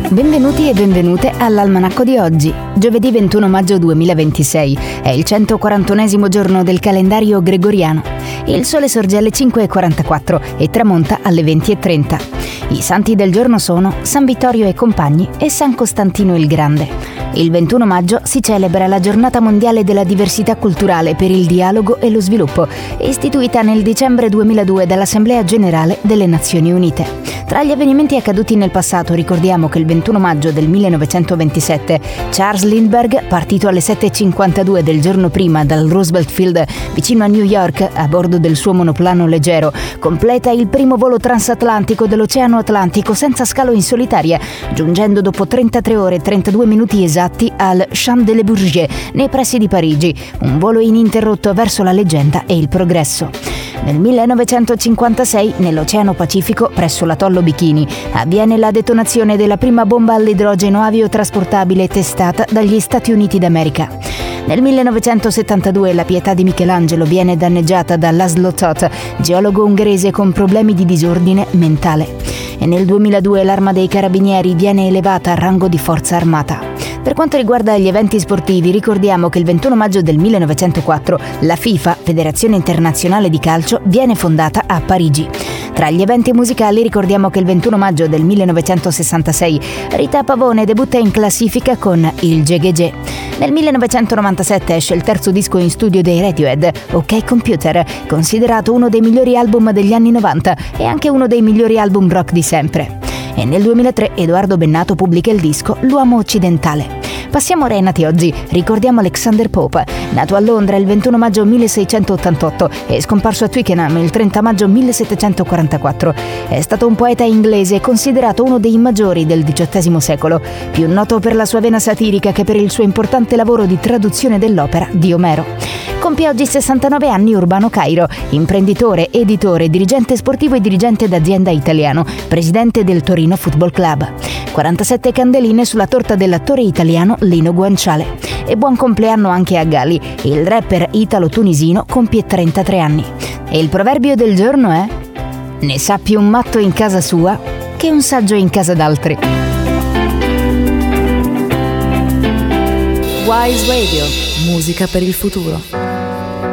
Benvenuti e benvenute all'Almanacco di oggi, giovedì 21 maggio 2026. È il 141esimo giorno del calendario gregoriano. Il sole sorge alle 5:44 e tramonta alle 20:30. I santi del giorno sono San Vittorio e compagni e San Costantino il Grande. Il 21 maggio si celebra la Giornata Mondiale della Diversità Culturale per il Dialogo e lo Sviluppo, istituita nel dicembre 2002 dall'Assemblea Generale delle Nazioni Unite. Tra gli avvenimenti accaduti nel passato ricordiamo che il 21 maggio del 1927 Charles Lindbergh, partito alle 7:52 del giorno prima dal Roosevelt Field vicino a New York a bordo del suo monoplano leggero, completa il primo volo transatlantico dell'Oceano Atlantico senza scalo in solitaria, giungendo dopo 33 ore e 32 minuti esatti al Champs-de-Bourget nei pressi di Parigi, un volo ininterrotto verso la leggenda e il progresso. Nel 1956, nell'Oceano Pacifico, presso l'atollo Bikini, avviene la detonazione della prima bomba all'idrogeno aviotrasportabile testata dagli Stati Uniti d'America. Nel 1972 la Pietà di Michelangelo viene danneggiata da Laszlo Toth, geologo ungherese con problemi di disordine mentale. E nel 2002 l'Arma dei Carabinieri viene elevata a rango di forza armata. Per quanto riguarda gli eventi sportivi, ricordiamo che il 21 maggio del 1904 la FIFA, Federazione Internazionale di Calcio, viene fondata a Parigi. Tra gli eventi musicali ricordiamo che il 21 maggio del 1966 Rita Pavone debutta in classifica con Il Gegege. Nel 1997 esce il terzo disco in studio dei Radiohead, OK Computer, considerato uno dei migliori album degli anni 90 e anche uno dei migliori album rock di sempre. E nel 2003 Edoardo Bennato pubblica il disco L'uomo occidentale. Passiamo ora ai nati oggi. Ricordiamo Alexander Pope, nato a Londra il 21 maggio 1688 e scomparso a Twickenham il 30 maggio 1744. È stato un poeta inglese considerato uno dei maggiori del XVIII secolo, più noto per la sua vena satirica che per il suo importante lavoro di traduzione dell'opera di Omero. Compie oggi 69 anni Urbano Cairo, imprenditore, editore, dirigente sportivo e dirigente d'azienda italiano, presidente del Torino Football Club. 47 candeline sulla torta dell'attore italiano Lino Guanciale. E buon compleanno anche a Gali, il rapper italo-tunisino compie 33 anni. E il proverbio del giorno è: ne sa più un matto in casa sua che un saggio in casa d'altri. Wise Radio, musica per il futuro.